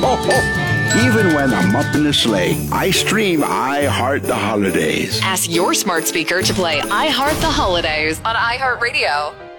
ho, ho. Even when I'm up in the sleigh, I stream I Heart the Holidays. Ask your smart speaker to play I Heart the Holidays on iHeartRadio.